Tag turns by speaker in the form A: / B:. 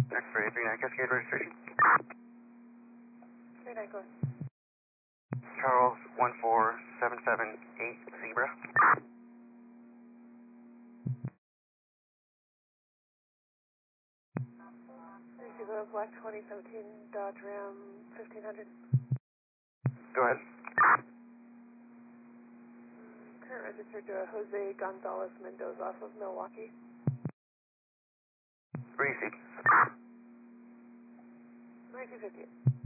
A: X-ray 39 Cascade registration.
B: 39, go ahead.
A: Charles 14778 Zebra.
B: Receive a black 2017 Dodge Ram 1500.
A: Go ahead.
B: Current registered to Jose Gonzalez Mendoza off of Milwaukee.
A: Receipt.
B: 1950.